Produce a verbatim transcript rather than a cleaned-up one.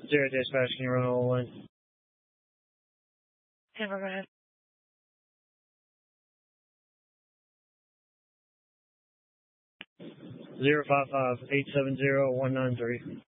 Zero dispatch, can you run all line? Denver, go ahead. Zero five five eight seven zero one nine three.